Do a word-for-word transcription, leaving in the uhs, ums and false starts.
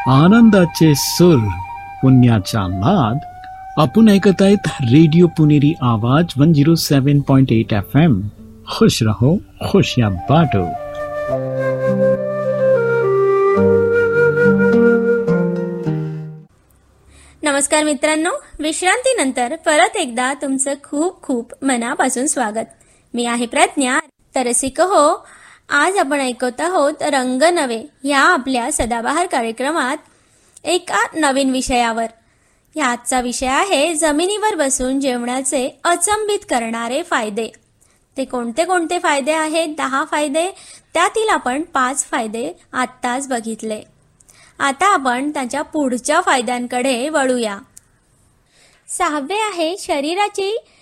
आनंदाचे सूर पुण्याचा नाद आपण ऐकत आहेत रेडिओ पुणेरी आवाज वन झिरो सेवन पॉइंट एट एफ एम. खुश रहो खुशियां बांटो. नमस्कार मित्रांनो, विश्रांतीनंतर परत एकदा तुमचं खूप खूप मनापासून स्वागत. मी आहे प्रज्ञा. तर रसिक हो, आज आपण ऐकत आहोत रंग नवे ह्या आपल्या सदाबहार कार्यक्रमात एका नवीन विषयावर. ह्या आजचा विषय आहे जमिनीवर बसून जेवणाचे अचंबित करणारे फायदे. ते कोणते कोणते फायदे आहेत? दहा फायदे. त्यातील आपण पाच फायदे आत्ताच बघितले. आता आपण त्याच्या पुढच्या फायद्यांकडे वळूया. सहावे आहे शरीराची